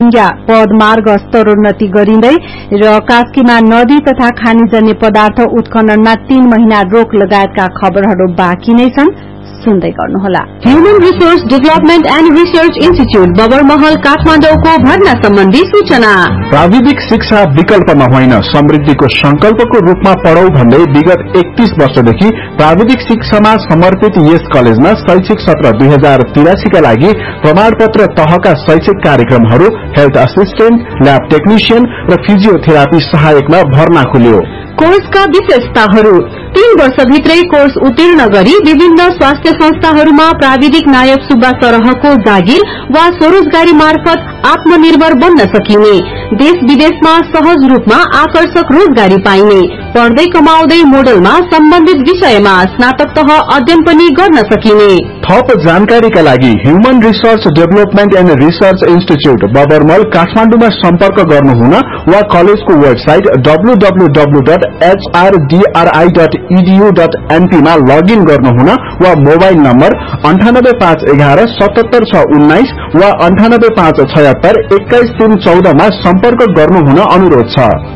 पदमार्ग स्तरोन्नति गरिँदै र कास्कीमा नदी तथा खानीजन्य पदार्थ उत्खननमा 3 महिना रोक लगायतका खबरहरू बाँकी नै छन्। सुन्दै गर्नुहोला। Human resource development and research institute Babarmahal काठमाडौँको भर्ना सम्बन्धी सूचना। प्राविधिक शिक्षा विकल्पमा होइन समृद्धिको संकल्पको रूपमा पढौं भन्दै विगत 31 वर्षदेखि प्राविधिक शिक्षामा समर्पित यस कलेजमा शैक्षिक सत्र 2083 का लागि प्रमाणपत्र तहका शैक्षिक कार्यक्रमहरू हेल्थ असिस्टेन्ट, ल्याब टेक्निशियन र फिजियोथेरापी सहायकमा भर्ना खुल्यो। कोर्सका विशेषताहरू 3 वर्षभित्रै कोर्स उत्तीर्ण गरी विभिन्न स्वास्थ्य संस्थाहरूमा प्राविधिक नायक सुब्बा सरहको जागिर वा स्वरोजगारी मार्फत आत्मनिर्भर बन्न सकिने, देश विदेशमा सहज रूपमा आकर्षक रोजगारी पाइने, पढ्दै कमाउँदै मोडलमा सम्बन्धित विषयमा स्नातक तह अध्ययन पनि गर्न सकिने। थप जानकारीका लागि human research development and research institute बबरमल काठमाडौँमा सम्पर्क गर्नुहुन वा कलेजको वेबसाइट www.hrdri.edu.np मा लगइन गर्नुहुन वा मोबाइल नम्बर 98511 77619 वा 98576 21314 मा सम्पर्क गर्नुहुन अनुरोध छ।